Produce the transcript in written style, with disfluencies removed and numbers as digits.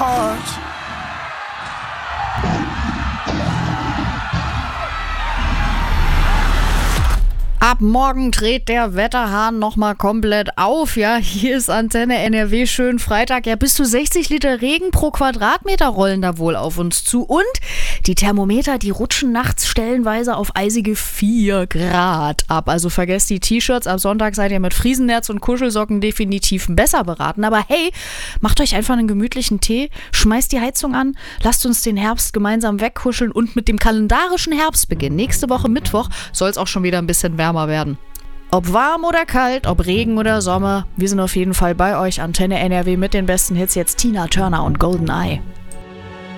Report. Ab morgen dreht der Wetterhahn nochmal komplett auf, ja. Hier ist Antenne NRW, schön Freitag. Ja, bis zu 60 Liter Regen pro Quadratmeter rollen da wohl auf uns zu. Und die Thermometer, die rutschen nachts stellenweise auf eisige 4 Grad ab. Also vergesst die T-Shirts, ab Sonntag seid ihr mit Friesennerz und Kuschelsocken definitiv besser beraten. Aber hey, macht euch einfach einen gemütlichen Tee, schmeißt die Heizung an, lasst uns den Herbst gemeinsam wegkuscheln und mit dem kalendarischen Herbstbeginn nächste Woche Mittwoch soll es auch schon wieder ein bisschen wärmer werden. Ob warm oder kalt, ob Regen oder Sommer, wir sind auf jeden Fall bei euch. Antenne NRW mit den besten Hits, jetzt Tina Turner und Golden Eye.